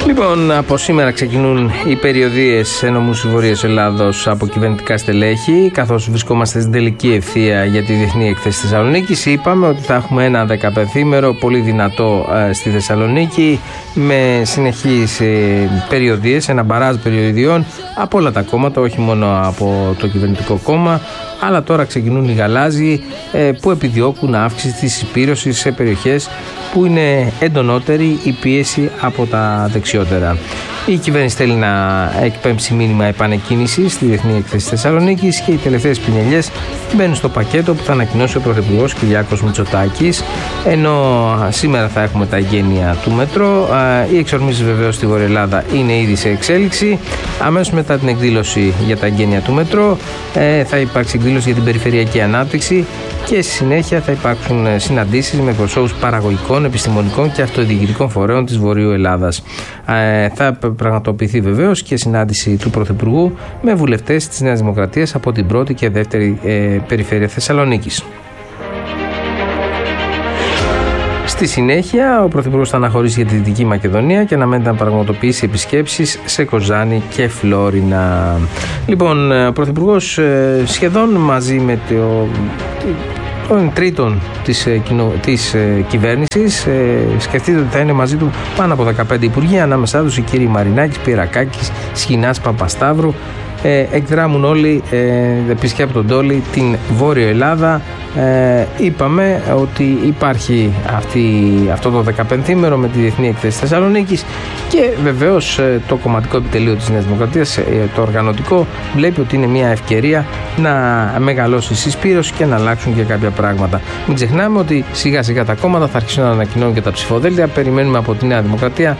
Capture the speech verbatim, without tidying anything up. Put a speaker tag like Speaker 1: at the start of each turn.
Speaker 1: Λοιπόν, από σήμερα ξεκινούν οι περιοδίες ενόμους Βορείας Ελλάδος από κυβερνητικά στελέχη, καθώς βρισκόμαστε στην τελική ευθεία για τη Διεθνή Έκθεση Θεσσαλονίκης. Είπαμε ότι θα έχουμε ένα δεκαπενθήμερο πολύ δυνατό ε, στη Θεσσαλονίκη, με συνεχείς ε, περιοδίες, ένα μπαράζ περιοδιών από όλα τα κόμματα, όχι μόνο από το κυβερνητικό κόμμα. Αλλά τώρα ξεκινούν οι γαλάζιοι ε, που επιδιώκουν αύξηση της συσπήρωσης σε περιοχές που είναι εντονότερη η πίεση από τα δεξιότερα. Η κυβέρνηση θέλει να εκπέμψει μήνυμα επανεκκίνησης στη Διεθνή Έκθεση Θεσσαλονίκης και οι τελευταίες πινελιές μπαίνουν στο πακέτο που θα ανακοινώσει ο Πρωθυπουργός Κυριάκος Μητσοτάκης. Ενώ σήμερα θα έχουμε τα εγγένεια του μετρό, οι εξορμήσεις βεβαίως στη Βόρεια Ελλάδα είναι ήδη σε εξέλιξη. Αμέσως μετά την εκδήλωση για τα εγγένεια του μετρό θα υπάρξει εκδήλωση για την περιφερειακή ανάπτυξη και στη συνέχεια θα υπάρξουν συναντήσεις με προσώπους παραγωγικών, επιστημονικών και αυτοδιοικητικών φορέων της Βορείου Ελλάδας. Θα πραγματοποιηθεί βεβαίως και συνάντηση του Πρωθυπουργού με βουλευτές της Νέας Δημοκρατίας από την πρώτη και δεύτερη ε, περιφέρεια Θεσσαλονίκης. Στη συνέχεια, ο Πρωθυπουργός θα αναχωρήσει για τη Δυτική Μακεδονία και αναμένεται να πραγματοποιήσει επισκέψεις σε Κοζάνη και Φλόρινα. Λοιπόν, ο Πρωθυπουργός ε, σχεδόν μαζί με το... των τρίτων της, της ε, κυβέρνησης. Ε, σκεφτείτε ότι θα είναι μαζί του πάνω από δεκαπέντε υπουργοί, ανάμεσά τους οι κύριοι Μαρινάκης, Πυρακάκης, Σχοινάς, Παπασταύρου. Ε, εκδράμουν όλοι, ε, επισκέπτονται όλοι την Βόρειο Ελλάδα. Ε, είπαμε ότι υπάρχει αυτή, αυτό το δεκαπενθήμερο με τη Διεθνή Έκθεση Θεσσαλονίκης και βεβαίως ε, το κομματικό επιτελείο της Νέας Δημοκρατίας, ε, το οργανωτικό, βλέπει ότι είναι μια ευκαιρία να μεγαλώσει η συσπήρωση και να αλλάξουν και κάποια πράγματα. Μην ξεχνάμε ότι σιγά σιγά τα κόμματα θα αρχίσουν να ανακοινώνουν και τα ψηφοδέλτια. Περιμένουμε από τη Νέα Δημοκρατία